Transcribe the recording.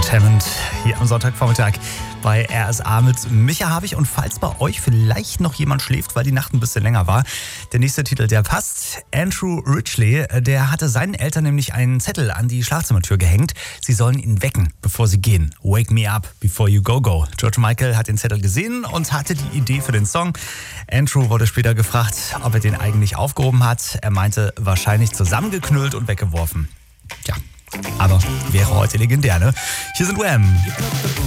George Hammond hier am Sonntagvormittag bei RSA mit Micha Habich. Und falls bei euch vielleicht noch jemand schläft, weil die Nacht ein bisschen länger war, der nächste Titel, der passt. Andrew Ridgeley, der hatte seinen Eltern nämlich einen Zettel an die Schlafzimmertür gehängt. Sie sollen ihn wecken, bevor sie gehen. Wake me up before you go go. George Michael hat den Zettel gesehen und hatte die Idee für den Song. Andrew wurde später gefragt, ob er den eigentlich aufgehoben hat. Er meinte, wahrscheinlich zusammengeknüllt und weggeworfen. Ja, aber wäre heute legendär, ne? Hier sind Wham!